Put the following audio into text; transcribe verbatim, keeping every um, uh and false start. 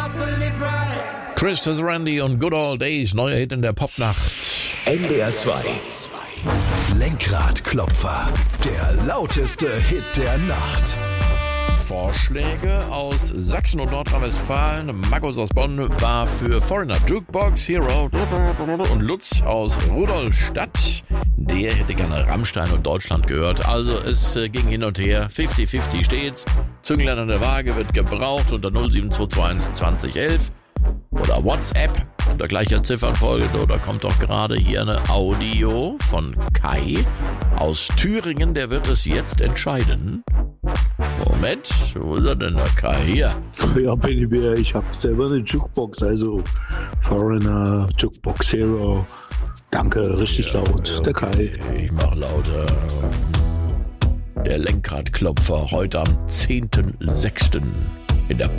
Christopher Randy und Good Old Days, neuer Hit in der Popnacht. N D R zwei. Lenkradklopfer, der lauteste Hit der Nacht. Vorschläge aus Sachsen und Nordrhein-Westfalen. Markus aus Bonn war für Foreigner Jukebox, Hero und Lutz aus Rudolstadt. Der hätte gerne Rammstein und Deutschland gehört. Also es ging hin und her. fünfzig fünfzig steht's. Zünglein an der Waage wird gebraucht unter null sieben zwei zwei eins zwanzig elf. Oder WhatsApp oder gleicher Ziffernfolge. Da kommt doch gerade hier eine Audio von Kai aus Thüringen. Der wird es jetzt entscheiden. Moment, wo ist er denn, der Kai? Hier. Ja, Benny Bär, ich habe selber eine Jukebox, also Foreigner, Jukebox Hero. Danke, richtig ja, laut, okay. Der Kai. Ich mach lauter. Der Lenkradklopfer heute am zehnten sechsten in der